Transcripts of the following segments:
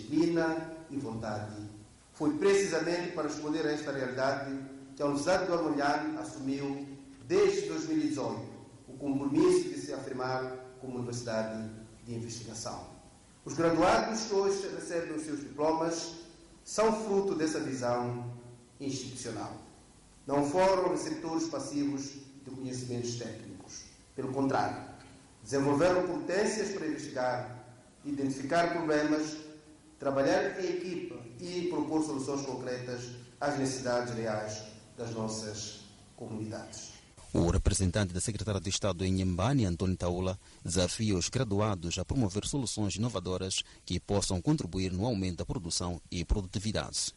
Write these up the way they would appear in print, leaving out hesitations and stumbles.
disciplina e vontade. Foi precisamente para responder a esta realidade que a Universidade do Armoriano assumiu, desde 2018, o compromisso de se afirmar como Universidade de Investigação. Os graduados que hoje recebem os seus diplomas são fruto dessa visão institucional. Não foram receptores passivos de conhecimentos técnicos. Pelo contrário, desenvolveram competências para investigar, identificar problemas, trabalhar em equipa e propor soluções concretas às necessidades reais das nossas comunidades. O representante da Secretária de Estado em Inhambane, Antônio Taula, desafia os graduados a promover soluções inovadoras que possam contribuir no aumento da produção e produtividade.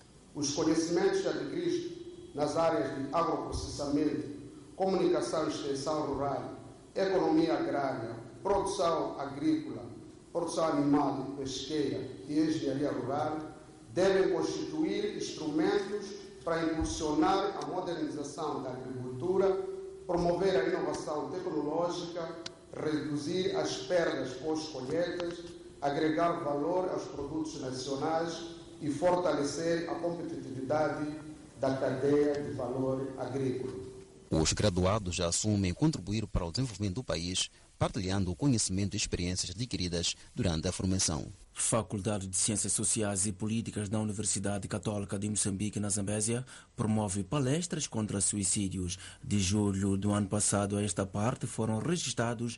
Os conhecimentos que adquiriste nas áreas de agroprocessamento, comunicação e extensão rural, economia agrária, produção agrícola, produção animal e pesqueira e engenharia rural devem constituir instrumentos para impulsionar a modernização da agricultura, promover a inovação tecnológica, reduzir as perdas pós-colheitas, agregar valor aos produtos nacionais e fortalecer a competitividade da cadeia de valor agrícola. Os graduados já assumem contribuir para o desenvolvimento do país, partilhando o conhecimento e experiências adquiridas durante a formação. Faculdade de Ciências Sociais e Políticas da Universidade Católica de Moçambique, na Zambésia, promove palestras contra suicídios. De julho do ano passado a esta parte foram registrados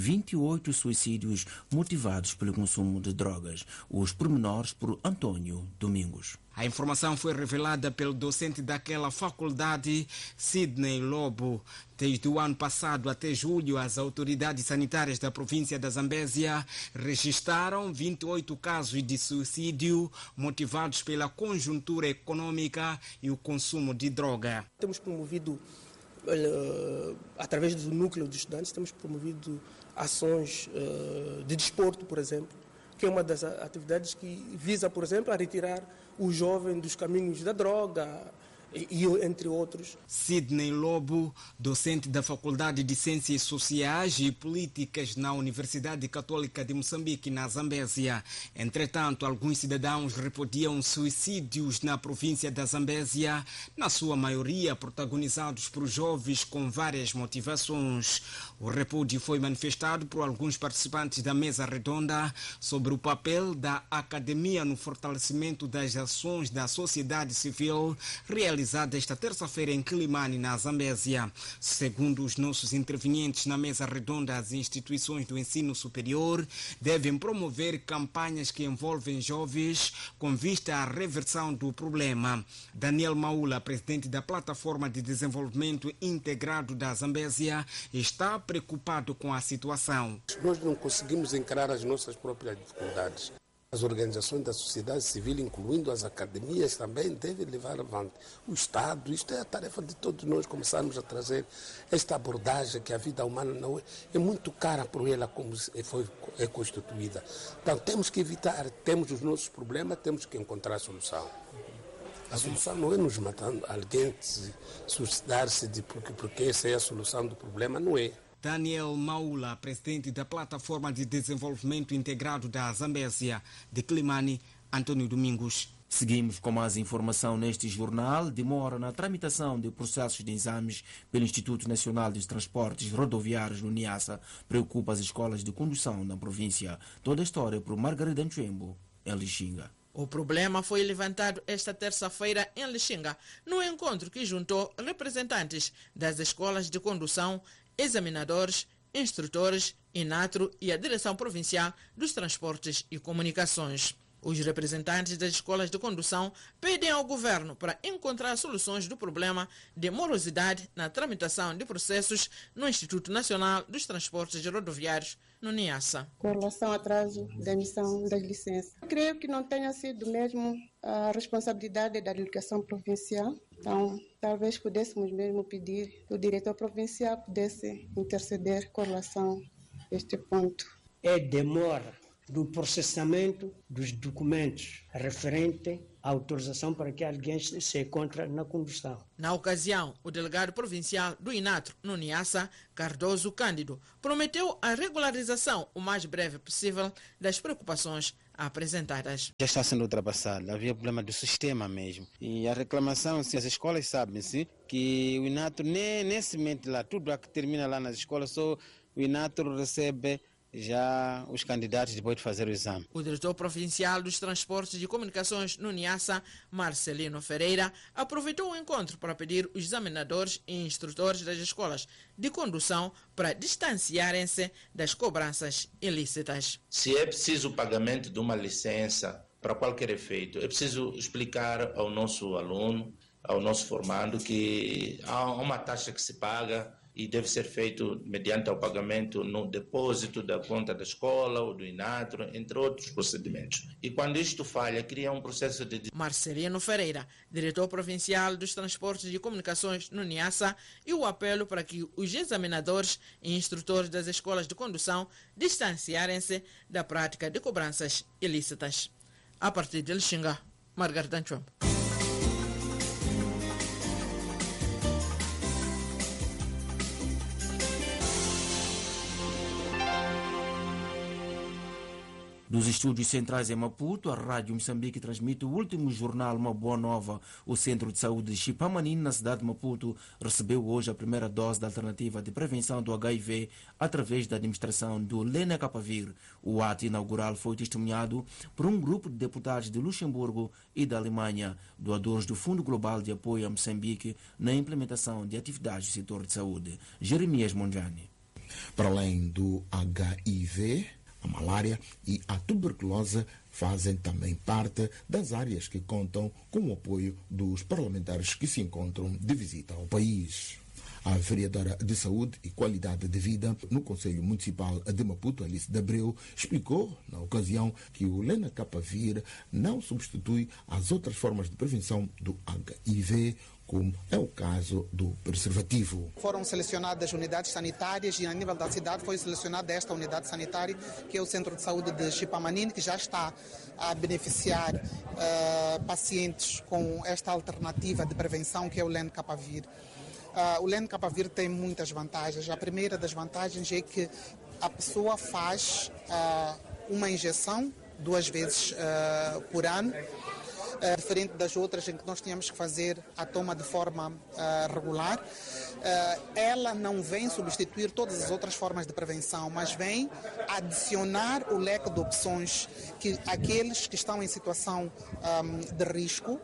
28 suicídios motivados pelo consumo de drogas. Os pormenores por Antônio Domingos. A informação foi revelada pelo docente daquela faculdade, Sidney Lobo. Desde o ano passado até julho, as autoridades sanitárias da província da Zambésia registraram 28 casos de suicídio motivados pela conjuntura econômica e o consumo de droga. Temos promovido, através do núcleo de estudantes, temos promovido ações de desporto, por exemplo, que é uma das atividades que visa, por exemplo, a retirar o jovem dos caminhos da droga, e entre outros. Sidney Lobo, docente da Faculdade de Ciências Sociais e Políticas na Universidade Católica de Moçambique, na Zambésia. Entretanto, alguns cidadãos repudiam suicídios na província da Zambésia, na sua maioria protagonizados por jovens com várias motivações. O repúdio foi manifestado por alguns participantes da mesa redonda sobre o papel da academia no fortalecimento das ações da sociedade civil realizadas esta terça-feira em Quilimane, na Zambésia. Segundo os nossos intervenientes na mesa redonda, as instituições do ensino superior devem promover campanhas que envolvem jovens com vista à reversão do problema. Daniel Maula, presidente da Plataforma de Desenvolvimento Integrado da Zambésia, está preocupado com a situação. Nós não conseguimos encarar as nossas próprias dificuldades. As organizações da sociedade civil, incluindo as academias, também devem levar avante. O Estado, isto é a tarefa de todos nós começarmos a trazer esta abordagem que a vida humana não é muito cara por ela como é constituída. Então temos que evitar, temos os nossos problemas, temos que encontrar a solução. A solução não é nos matando, alguém suicidar-se porque essa é a solução do problema, não é. Daniel Maula, presidente da Plataforma de Desenvolvimento Integrado da Zambésia, de Quilimane, Antônio Domingos. Seguimos com mais informação neste jornal. Demora na tramitação de processos de exames pelo Instituto Nacional dos Transportes Rodoviários no Niassa preocupa as escolas de condução na província. Toda a história por Margarida Nchembo, em Lixinga. O problema foi levantado esta terça-feira em Lixinga, no encontro que juntou representantes das escolas de condução, examinadores, instrutores, INATRO e a Direção Provincial dos Transportes e Comunicações. Os representantes das escolas de condução pedem ao governo para encontrar soluções do problema de morosidade na tramitação de processos no Instituto Nacional dos Transportes Rodoviários, no Niassa. Com relação ao atraso da emissão das licenças, creio que não tenha sido mesmo a responsabilidade da delegação provincial. Então, talvez pudéssemos mesmo pedir que o diretor provincial pudesse interceder com relação a este ponto. É demora do processamento dos documentos referentes à autorização para que alguém se encontre na condução. Na ocasião, o delegado provincial do INATRO, no Niassa, Cardoso Cândido, prometeu a regularização o mais breve possível das preocupações apresentadas. Já está sendo ultrapassado, havia problema do sistema mesmo. E a reclamação, sim, as escolas sabem, sim, que o INATRO nem se mete lá, tudo que termina lá nas escolas, só o INATRO recebe já os candidatos depois de fazer o exame. O diretor provincial dos transportes e comunicações no Niassa, Marcelino Ferreira, aproveitou o encontro para pedir os examinadores e instrutores das escolas de condução para distanciarem-se das cobranças ilícitas. Se é preciso o pagamento de uma licença para qualquer efeito, é preciso explicar ao nosso aluno, ao nosso formando, que há uma taxa que se paga e deve ser feito mediante o pagamento no depósito da conta da escola ou do INATRO, entre outros procedimentos. E quando isto falha, cria um processo de... Marcelino Ferreira, diretor provincial dos transportes e comunicações no Niassa, e o apelo para que os examinadores e instrutores das escolas de condução distanciarem-se da prática de cobranças ilícitas. A partir de Lixinga, Margarida Nchombo. Dos estúdios centrais em Maputo, a Rádio Moçambique transmite o último jornal Uma Boa Nova. O Centro de Saúde de Chipamani, na cidade de Maputo, recebeu hoje a primeira dose da alternativa de prevenção do HIV através da administração do Lenacapavir. O ato inaugural foi testemunhado por um grupo de deputados de Luxemburgo e da Alemanha, doadores do Fundo Global de Apoio a Moçambique na implementação de atividades do setor de saúde. Jeremias Monjani. Para além do HIV, a malária e a tuberculose fazem também parte das áreas que contam com o apoio dos parlamentares que se encontram de visita ao país. A vereadora de Saúde e Qualidade de Vida no Conselho Municipal de Maputo, Alice de Abreu, explicou na ocasião que o Lenacapavir não substitui as outras formas de prevenção do HIV, como é o caso do preservativo. Foram selecionadas unidades sanitárias e a nível da cidade foi selecionada esta unidade sanitária, que é o Centro de Saúde de Chipamani, que já está a beneficiar pacientes com esta alternativa de prevenção, que é o Lenacapavir. O Lenacapavir tem muitas vantagens. A primeira das vantagens é que a pessoa faz uma injeção 2 vezes por ano, diferente das outras em que nós tínhamos que fazer a toma de forma regular. Ela não vem substituir todas as outras formas de prevenção, mas vem adicionar o leque de opções que aqueles que estão em situação de risco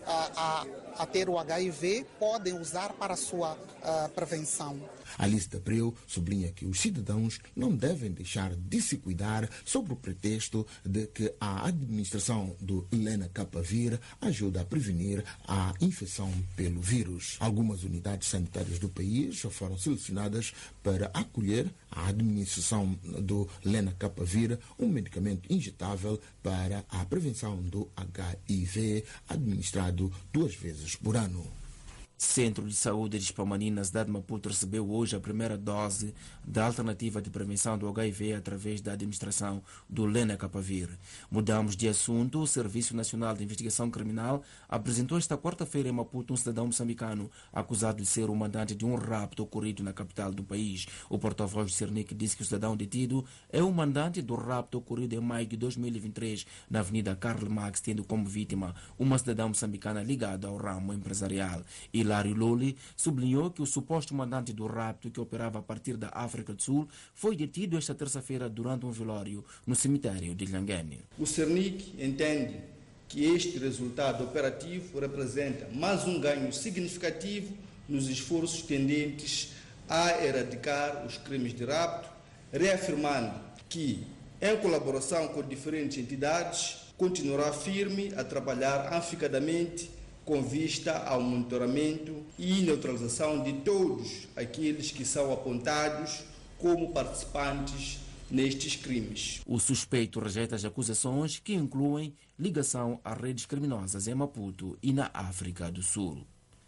a ter o HIV podem usar para a sua prevenção. Alice de Abreu sublinha que os cidadãos não devem deixar de se cuidar sob o pretexto de que a administração do Lenacapavir ajuda a prevenir a infecção pelo vírus. Algumas unidades sanitárias do país já foram selecionadas para acolher a administração do Lenacapavir, um medicamento injetável para a prevenção do HIV, administrado 2 vezes por ano. Centro de Saúde de Chipamani, na cidade de Maputo, recebeu hoje a primeira dose da alternativa de prevenção do HIV através da administração do Lenacapavir. Mudamos de assunto. O Serviço Nacional de Investigação Criminal apresentou esta quarta-feira em Maputo um cidadão moçambicano acusado de ser o mandante de um rapto ocorrido na capital do país. O porta-voz do Cernic disse que o cidadão detido é o mandante do rapto ocorrido em maio de 2023 na Avenida Karl Marx, tendo como vítima uma cidadã moçambicana ligada ao ramo empresarial. Hilário Loli sublinhou que o suposto mandante do rapto, que operava a partir da África do Sul, foi detido esta terça-feira durante um velório no cemitério de Lhangane. O Cernic entende que este resultado operativo representa mais um ganho significativo nos esforços tendentes a erradicar os crimes de rapto, reafirmando que, em colaboração com diferentes entidades, continuará firme a trabalhar afincadamente com vista ao monitoramento e neutralização de todos aqueles que são apontados como participantes nestes crimes. O suspeito rejeita as acusações, que incluem ligação a redes criminosas em Maputo e na África do Sul.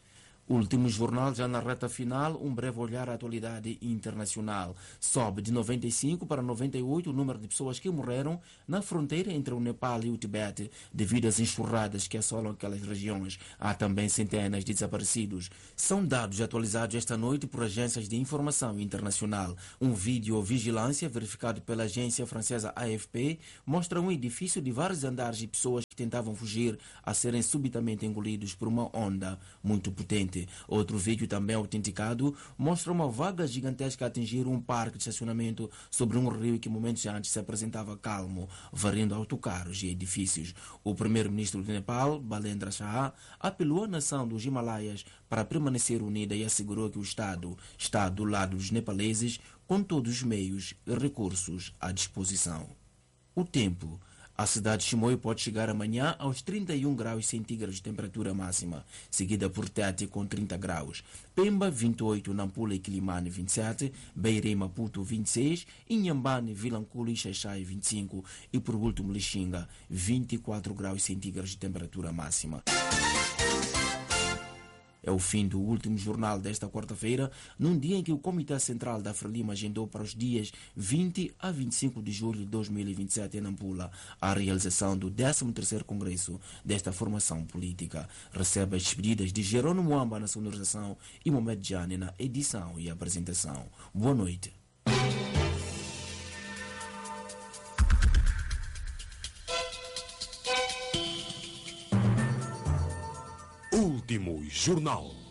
Último jornal, já na reta final, um breve olhar à atualidade internacional. Sobe de 95 para 98 o número de pessoas que morreram na fronteira entre o Nepal e o Tibete devido às enxurradas que assolam aquelas regiões. Há também centenas de desaparecidos. São dados atualizados esta noite por agências de informação internacional. Um vídeo vigilância verificado pela agência francesa AFP mostra um edifício de vários andares e pessoas que tentavam fugir a serem subitamente engolidos por uma onda muito potente. Outro vídeo também autenticado mostra uma vaga gigantesca a atingir um parque de estacionamento sobre um rio que momentos antes se apresentava calmo, varrendo autocarros e edifícios. O primeiro-ministro do Nepal, Balendra Shah, apelou à nação dos Himalaias para permanecer unida e assegurou que o Estado está do lado dos nepaleses com todos os meios e recursos à disposição. O tempo. A cidade de Chimoio pode chegar amanhã aos 31 graus centígrados de temperatura máxima, seguida por Tete com 30 graus. Pemba, 28, Nampula e Quilimane, 27, Beira e Maputo, 26, Inhambane, Vilanculo e Xaixai, 25 e, por último, Lixinga, 24 graus centígrados de temperatura máxima. É o fim do último jornal desta quarta-feira, num dia em que o Comitê Central da Frelimo agendou para os dias 20 a 25 de julho de 2027 em Nampula a realização do 13º Congresso desta formação política. Recebe as despedidas de Jerônimo Mwamba na sonorização e Mohamed Jane na edição e apresentação. Boa noite. Último jornal.